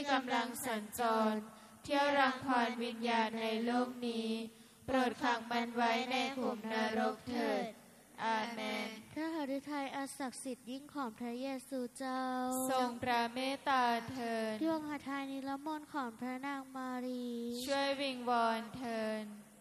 กำลังสัญจรเที่ยวรังควานวิญญาณในโลกนี้โปรดขังมันไว้ในขุมนรกเถิดอาเมนพระหฤทัยอันศักดิ์สิทธิ์ยิ่งของพระเยซูเจ้าทรงพระเมตตาเถิดดวงหทัยนิรมนต์ของพระนางมารีช่วยวิงวอนเถิด